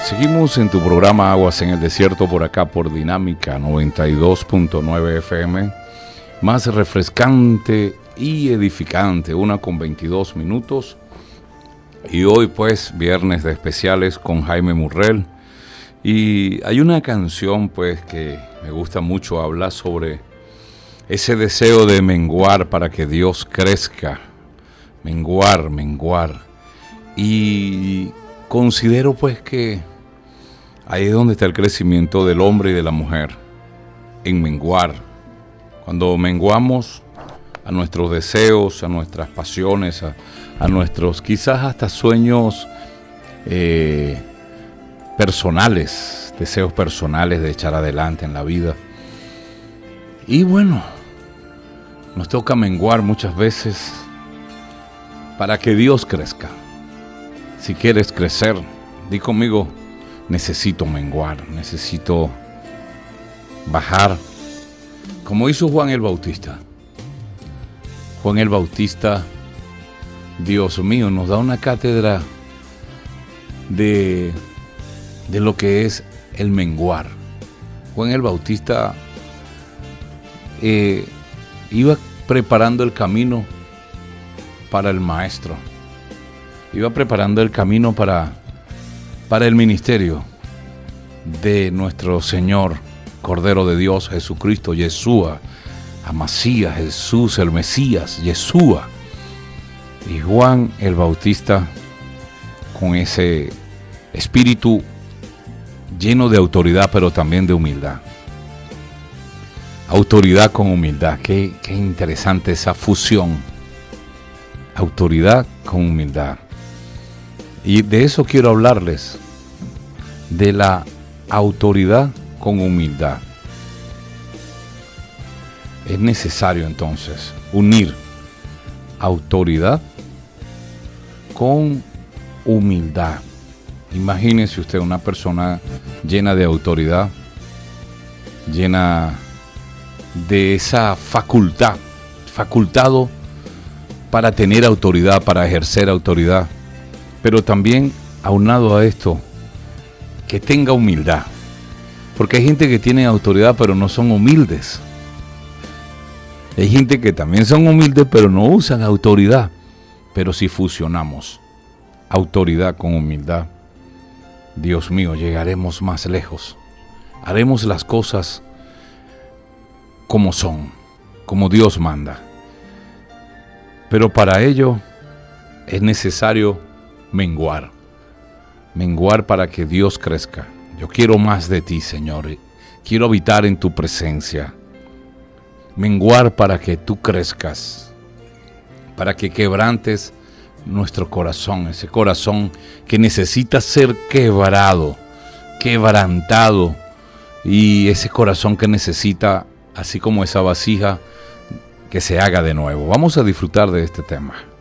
Seguimos en tu programa Aguas en el Desierto, por acá por Dinámica 92.9 FM, más refrescante y edificante, 1:22. Y hoy pues viernes de especiales con Jaime Murrell. Y hay una canción pues que me gusta mucho, habla sobre ese deseo de menguar para que Dios crezca, menguar. Y considero pues que ahí es donde está el crecimiento del hombre y de la mujer, en menguar. Cuando menguamos a nuestros deseos, a nuestras pasiones, a nuestros quizás hasta sueños personales, deseos personales de echar adelante en la vida. Y bueno, nos toca menguar muchas veces para que Dios crezca. Si quieres crecer, di conmigo, necesito menguar, necesito bajar, como hizo Juan el Bautista. Juan el Bautista, Dios mío, nos da una cátedra de lo que es el menguar. Juan el Bautista iba preparando el camino para el Maestro, iba preparando el camino para el ministerio de nuestro Señor, Cordero de Dios, Jesucristo, Yeshua, Amasías, Jesús, el Mesías, Yeshua. Y Juan el Bautista, con ese espíritu lleno de autoridad, pero también de humildad. Autoridad con humildad, qué interesante esa fusión. Autoridad con humildad. Y de eso quiero hablarles, de la autoridad con humildad. Es necesario entonces unir autoridad con humildad. Imagínese usted una persona llena de autoridad, llena de esa facultado para tener autoridad, para ejercer autoridad, pero también aunado a esto, que tenga humildad, porque hay gente que tiene autoridad pero no son humildes. Hay gente que también son humildes pero no usan autoridad. Pero si fusionamos autoridad con humildad, Dios mío, llegaremos más lejos. Haremos las cosas como son, como Dios manda. Pero para ello es necesario menguar para que Dios crezca. Yo quiero más de ti, Señor. Quiero habitar en tu presencia. Menguar para que tú crezcas, para que quebrantes nuestro corazón, ese corazón que necesita ser quebrado, quebrantado, y ese corazón que necesita, así como esa vasija, que se haga de nuevo. Vamos a disfrutar de este tema.